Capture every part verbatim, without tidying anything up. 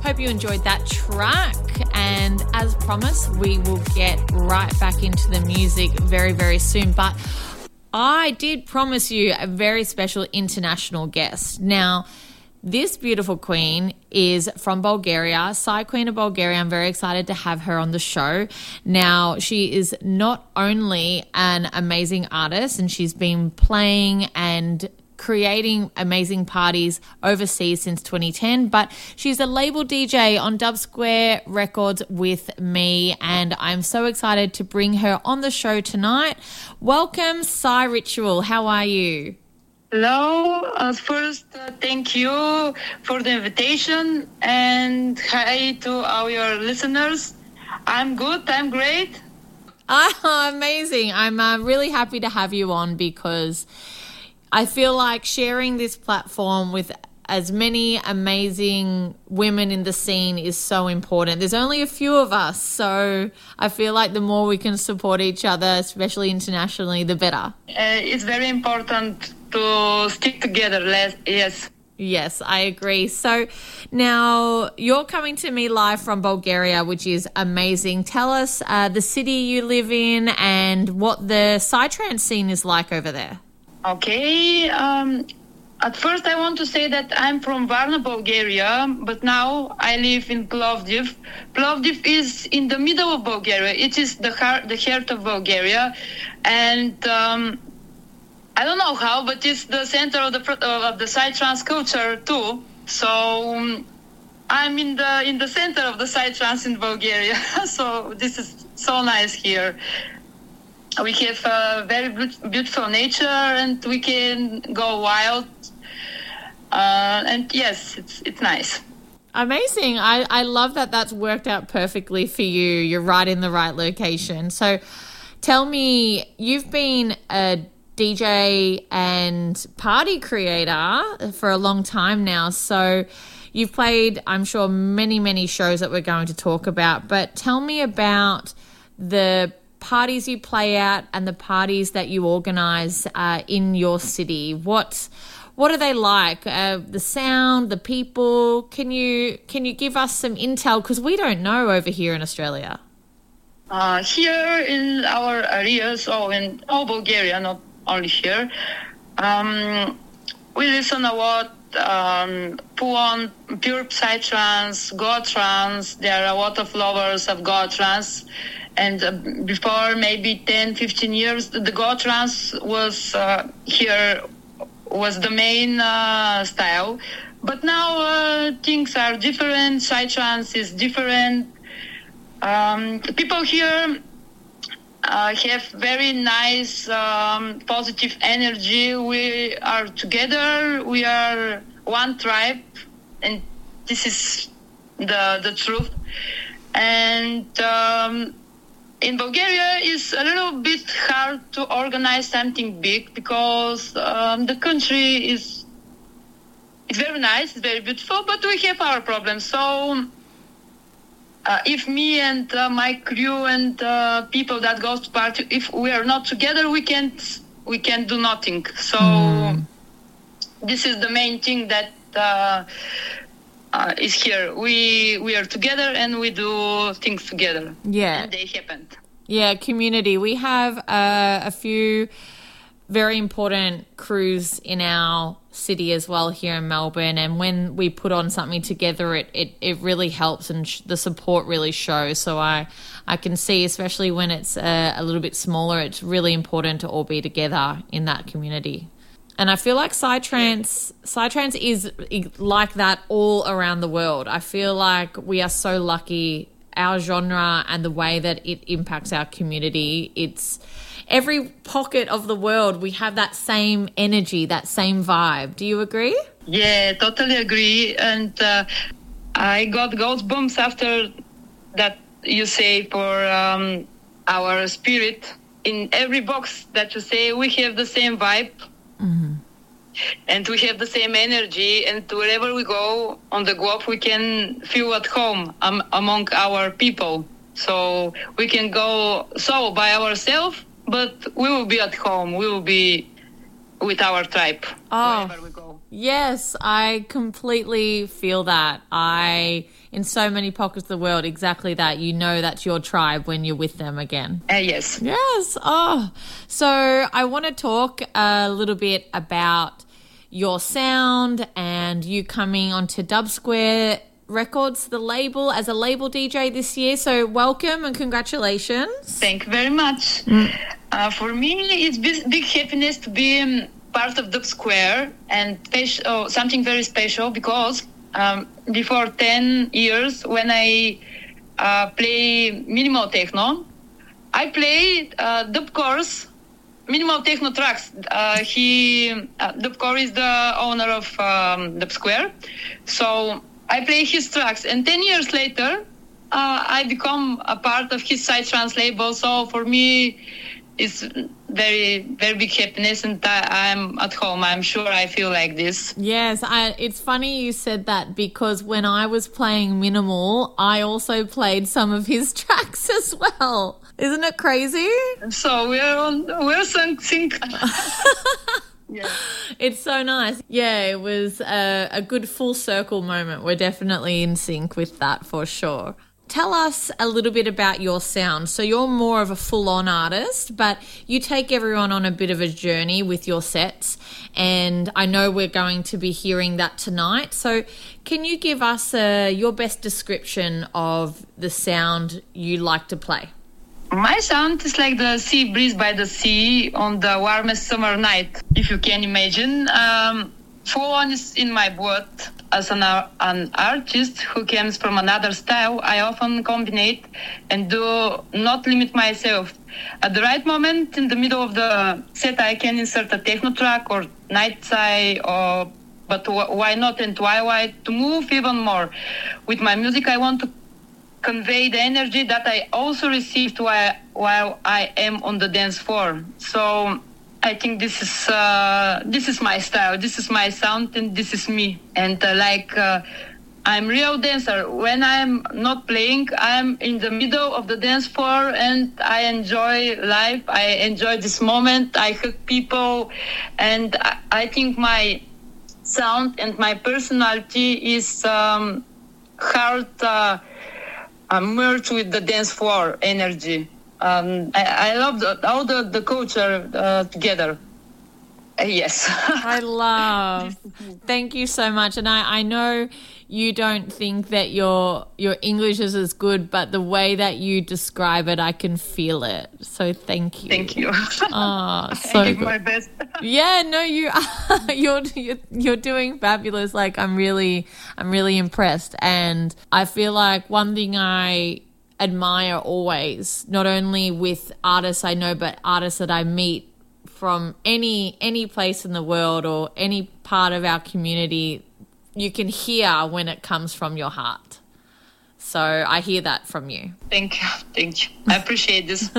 Hope you enjoyed that track. And as promised, we will get right back into the music very, very soon. But I did promise you a very special international guest. Now, this beautiful queen is from Bulgaria, Psy Queen of Bulgaria. I'm very excited to have her on the show. Now, she is not only an amazing artist, and she's been playing and creating amazing parties overseas since twenty ten, but she's a label D J on Dub Square Records with me, and I'm so excited to bring her on the show tonight. Welcome, Psy Ritual. How are you? Hello. Uh, first, uh, thank you for the invitation, and hi to all your listeners. I'm good. I'm great. Ah, amazing. I'm uh, really happy to have you on because I feel like sharing this platform with as many amazing women in the scene is so important. There's only a few of us, so I feel like the more we can support each other, especially internationally, the better. Uh, it's very important to stick together. Yes. Yes, I agree. So now you're coming to me live from Bulgaria, which is amazing. Tell us uh, the city you live in and what the psytrance scene is like over there. Okay. Um, at first, I want to say that I'm from Varna, Bulgaria, but now I live in Plovdiv. Plovdiv is in the middle of Bulgaria. It is the heart, the heart of Bulgaria, and um, I don't know how, but it's the center of the of the psytrance culture too. So um, I'm in the in the center of the psytrance in Bulgaria. So this is so nice here. We have a very beautiful nature, and we can go wild. Uh, and yes, it's it's nice. Amazing. I, I love that that's worked out perfectly for you. You're right in the right location. So tell me, you've been a D J and party creator for a long time now. So you've played, I'm sure, many, many shows that we're going to talk about. But tell me about the parties you play at and the parties that you organize uh, in your city. What what are they like? Uh, the sound, the people. Can you can you give us some intel, because we don't know over here in Australia? Uh, here in our areas, or in all Bulgaria, not only here, um, we listen a lot. Um, full on pure psytrance, God trance. There are a lot of lovers of God trance. And uh, before maybe ten, fifteen years, the God trance was uh, here, was the main uh, style. But now uh, things are different. Psytrance is different. Um, people here uh, have very nice, um, positive energy. We are together. We are one tribe. And this is the, the truth. And Um, in Bulgaria, it's a little bit hard to organize something big because um, the country is it's very nice, it's very beautiful, but we have our problems. So uh, if me and uh, my crew and uh, people that goes to party, if we are not together, we can't we can't do nothing. So mm. this is the main thing that uh, Uh, is here. We we are together and we do things together. Yeah. And they happened. Yeah, community. We have uh, a few very important crews in our city as well here in Melbourne, and when we put on something together, it it, it really helps, and sh- the support really shows. So I I can see, especially when it's uh, a little bit smaller, it's really important to all be together in that community. And I feel like Psytrance, Psytrance is like that all around the world. I feel like we are so lucky, our genre and the way that it impacts our community. It's every pocket of the world, we have that same energy, that same vibe. Do you agree? Yeah, totally agree. And uh, I got goosebumps after that you say for um, our spirit. In every box that you say, we have the same vibe. Mm-hmm. And we have the same energy, and wherever we go on the globe, we can feel at home um, among our people. So we can go solo by ourselves, but we will be at home. We will be with our tribe oh, wherever we go. Yes, I completely feel that. I, in so many pockets of the world, exactly that. You know that's your tribe when you're with them again. Uh, yes. Yes. Oh, so I want to talk a little bit about your sound and you coming onto Dub Square Records, the label, as a label D J this year. So welcome and congratulations. Thank you very much. Mm. Uh, for me, it's big, big happiness to be um, part of Dub Square and special, oh, something very special because um, before ten years when I uh, play minimal techno, I played uh, Dub Core's minimal techno tracks. Uh, he, uh, Dub Core is the owner of um, Dub Square. So I play his tracks, and ten years later, uh, I become a part of his Psytrance label. So for me, it's very, very big happiness, and I, I'm at home. I'm sure I feel like this. Yes, I, it's funny you said that because when I was playing minimal, I also played some of his tracks as well. Isn't it crazy? So we're on, we're sync. Yeah. It's so nice. Yeah, it was a, a good full circle moment. We're definitely in sync with that for sure. Tell us a little bit about your sound. So you're more of a full-on artist, but you take everyone on a bit of a journey with your sets, and I know we're going to be hearing that tonight. So can you give us uh, your best description of the sound you like to play? My sound is like the sea breeze by the sea on the warmest summer night, if you can imagine. Um, full-on is in my blood. As an, an artist who comes from another style, I often combine and do not limit myself. At the right moment, in the middle of the set, I can insert a techno track or night sky, or but w- why not in twilight to move even more. With my music, I want to convey the energy that I also received while, while I am on the dance floor. So I think this is uh, this is my style, this is my sound, and this is me. And uh, like uh, I'm real dancer. When I'm not playing, I'm in the middle of the dance floor, and I enjoy life. I enjoy this moment. I hug people, and I, I think my sound and my personality is um, hard. Uh, Uh, merged with the dance floor energy. Um, I, I love the, all the, the culture uh, together. Uh, yes. I love. Thank you so much. And I, I know you don't think that your your English is as good, but the way that you describe it, I can feel it. So thank you. Thank you. Oh, so I give good. my best. Yeah, no, you are. You're, you're you're doing fabulous. Like I'm really I'm really impressed, and I feel like one thing I admire always, not only with artists I know, but artists that I meet from any any place in the world or any part of our community, you can hear when it comes from your heart. So I hear that from you. Thank you. Thank you. I appreciate this.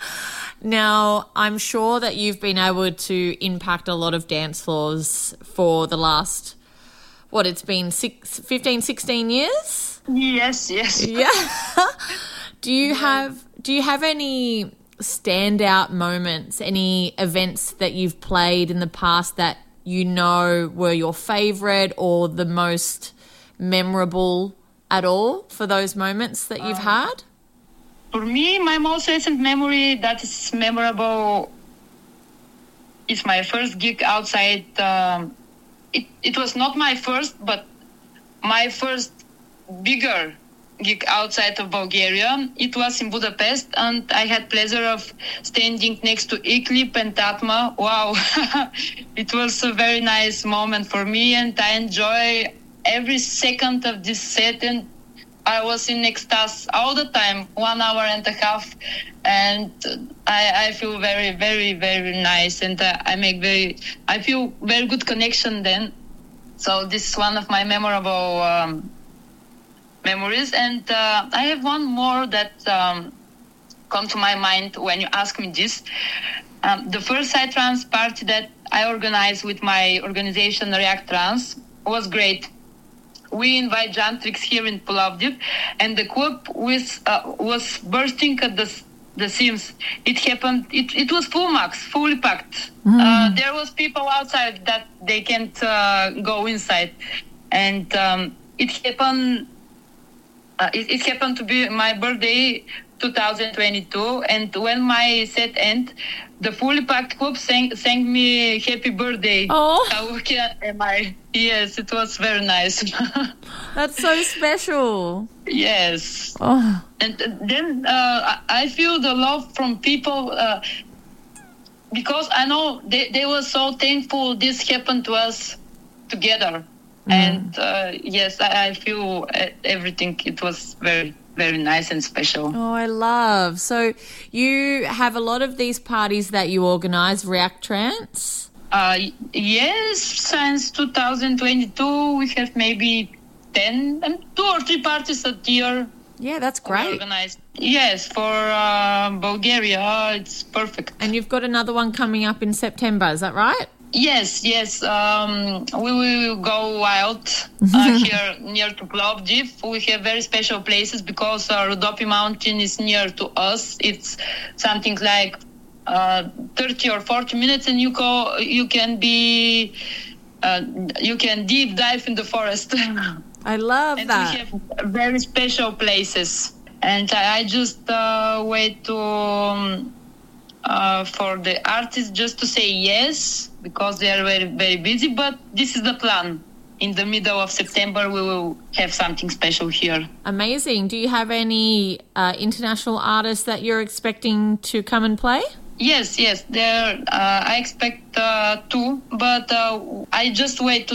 Now, I'm sure that you've been able to impact a lot of dance floors for the last, what, it's been six, fifteen, sixteen years? Yes, yes. Yeah. Do you have do you have any standout moments, any events that you've played in the past that you know were your favorite or the most memorable at all for those moments that you've um, had? For me, my most recent memory that is memorable is my first gig outside. Um, it, it was not my first, but my first bigger gig outside of Bulgaria. It was in Budapest, and I had pleasure of standing next to Eclipse and Tatma. Wow, it was a very nice moment for me, and I enjoy every second of this set, and I was in ecstasy all the time, one hour and a half, and I, I feel very, very, very nice, and uh, I make very, I feel very good connection then. So this is one of my memorable um, memories, and uh, I have one more that um, come to my mind when you ask me this. Um, the first Psytrance party that I organized with my organization React Trans was great. We invite Jantrix here in Plovdiv, and the club was uh, was bursting at the the Sims. It happened. It, it was full max, fully packed. Mm. Uh, there was people outside that they can't uh, go inside, and um, it happened. Uh, it, it happened to be my birthday, two thousand twenty-two, and when my set ended, the fully packed club sang, sang me happy birthday. Oh, How am I? Yes, it was very nice. That's so special. Yes. Oh. And then uh, I feel the love from people uh, because I know they, they were so thankful this happened to us together. Mm. And uh, yes, I, I feel everything. It was very, very nice and special. Oh, I love. So you have a lot of these parties that you organise, React Trance? Uh, yes, since two thousand twenty-two, we have maybe ten, um, two or three parties a year. Yeah, that's great. Organized. Yes, for uh, Bulgaria, it's perfect. And you've got another one coming up in September, is that right? Yes, yes. Um, we will go wild uh, here near to Plovdiv. We have very special places because uh, Rhodope Mountain is near to us. It's something like uh, thirty or forty minutes, and you go. You can be. Uh, you can deep dive in the forest. I love and that. We have very special places, and I, I just uh, wait to. Um, Uh, for the artists just to say yes because they are very, very busy. But this is the plan. In the middle of September, we will have something special here. Amazing. Do you have any uh, international artists that you're expecting to come and play? Yes, yes. There, uh, I expect uh, two, but uh, I just wait to